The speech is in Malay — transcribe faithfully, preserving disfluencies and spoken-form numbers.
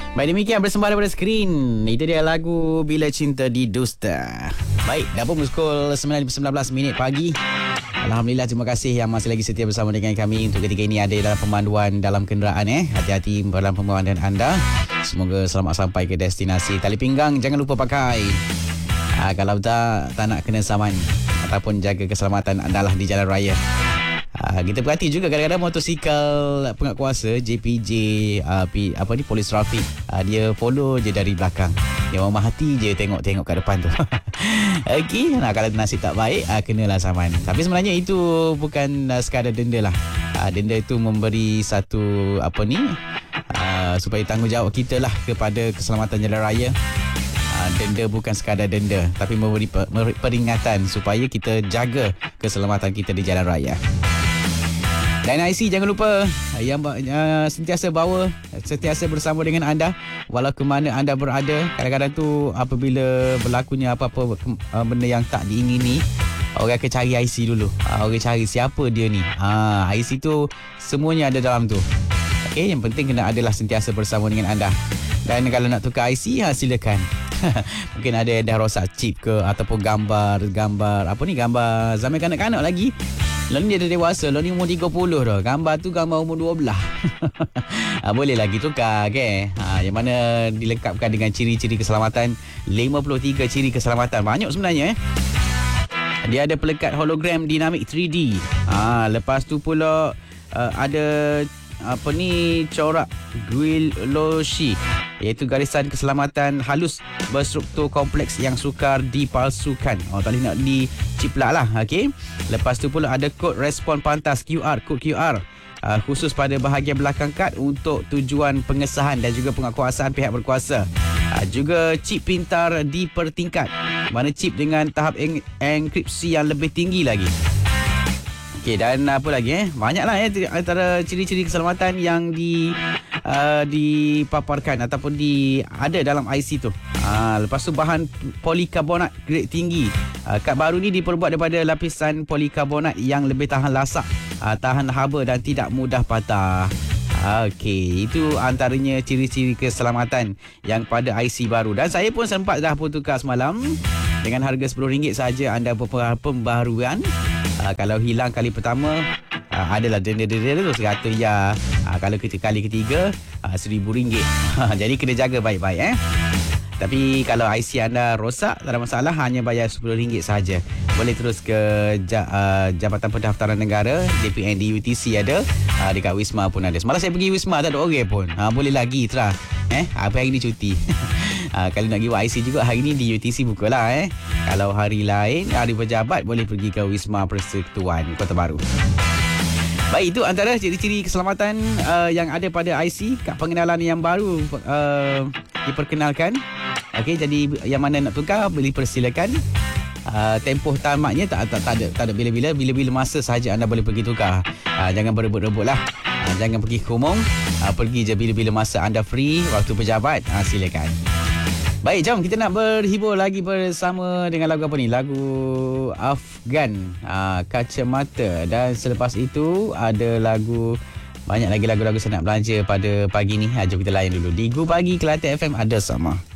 Baik, demikian bersembah daripada skrin. Itu dia lagu Bila Cinta Didusta. Baik, dah pun pukul sembilan belas minit pagi. Alhamdulillah, terima kasih yang masih lagi setia bersama dengan kami. Untuk ketika ini ada dalam pemanduan dalam kenderaan eh. Hati-hati dalam pemanduan anda. Semoga selamat sampai ke destinasi. Tali pinggang jangan lupa pakai. Ha, kalau tak, tak nak kena saman ataupun jaga keselamatan anda lah di jalan raya. Ha, kita perhati juga kadang-kadang motosikal penguatkuasa J P J uh, P, apa ni polis trafik, uh, dia follow je dari belakang. Dia memang hati je tengok-tengok kat depan tu. Okey, nah, kalau nasib tak baik uh, kenalah saman. Tapi sebenarnya itu bukan uh, sekadar denda lah. Uh, denda itu memberi satu apa ni uh, supaya tanggungjawab kita lah kepada keselamatan jalan raya. Denda bukan sekadar denda, tapi memberi peringatan supaya kita jaga keselamatan kita di jalan raya. Dan I C jangan lupa yang uh, sentiasa bawa, sentiasa bersama dengan anda walau ke mana anda berada. Kadang-kadang tu apabila berlakunya apa-apa uh, benda yang tak diingini, orang akan cari I C dulu. Uh, orang cari siapa dia ni. Uh, I C tu semuanya ada dalam tu. Okey, yang penting kena adalah sentiasa bersama dengan anda. Dan kalau nak tukar I C, ha, silakan. Mungkin ada yang dah rosak chip ke ataupun gambar gambar apa ni gambar zaman kanak-kanak lagi. Lalu ni dia dah dewasa, lalu ni umur tiga puluh dah. Gambar tu gambar umur dua belas. Ha, boleh lagi tukar ke? Ha, yang mana dilengkapkan dengan ciri-ciri keselamatan, lima puluh tiga ciri keselamatan. Banyak sebenarnya eh. Dia ada pelekat hologram dinamik tiga D. Ha, lepas tu pula uh, ada apa ni corak Guilloche, iaitu garisan keselamatan halus berstruktur kompleks yang sukar dipalsukan. Oh, tak boleh nak diciplak lah. Okay. Lepas tu pula ada kod respon pantas Q R, kod Q R uh, khusus pada bahagian belakang kad untuk tujuan pengesahan dan juga penguatkuasaan pihak berkuasa. Uh, juga chip pintar dipertingkat, mana chip dengan tahap eng- enkripsi yang lebih tinggi lagi. Okey, dan apa lagi eh? Banyaklah eh antara ciri-ciri keselamatan yang di uh, dipaparkan ataupun di ada dalam I C tu. Uh, lepas tu bahan polikarbonat grade tinggi. Uh, kad baru ni diperbuat daripada lapisan polikarbonat yang lebih tahan lasak, uh, tahan haba dan tidak mudah patah. Okey, itu antaranya ciri-ciri keselamatan yang pada I C baru. Dan saya pun sempat dah pun tukar semalam. Dengan harga sepuluh ringgit saja anda pembaharuan. Uh, kalau hilang kali pertama, uh, adalah denda-denda tu seratus ya. Uh, kalau kita kali ketiga, uh, seribu ringgit. Jadi kena jaga baik-baik eh. Tapi kalau I C anda rosak, tak ada masalah, hanya bayar sepuluh ringgit saja. Boleh terus ke ja, uh, Jabatan Pendaftaran Negara, D P N D U T C ada, uh, dekat Wisma pun ada. Semalam saya pergi Wisma, tak ada orang pun. Uh, boleh lagi terah. Eh, apa hari ni cuti. uh, kalau nak pergi I C juga hari ni di U T C buka lah eh. Kalau hari lain, hari pejabat, boleh pergi ke Wisma Persekutuan Kota Baru. Baik, itu antara ciri-ciri keselamatan uh, yang ada pada I C. Kad pengenalan yang baru uh, diperkenalkan. Okey, jadi yang mana nak tukar boleh persilakan. Uh, tempoh tamatnya tak, tak, tak ada tak ada bila-bila bila-bila masa sahaja anda boleh pergi tukar. Uh, jangan berebut-rebut lah. Uh, jangan pergi ke umum. Uh, pergi je bila-bila masa anda free waktu pejabat. Uh, silakan. Baik, jom kita nak berhibur lagi bersama dengan lagu apa ni? Lagu Afgan, uh, Kacamata. Dan selepas itu ada lagu, banyak lagi lagu-lagu saya nak belanja pada pagi ni. Ha, jom kita layan dulu. Di Gu Pagi Kelantan F M ada sama.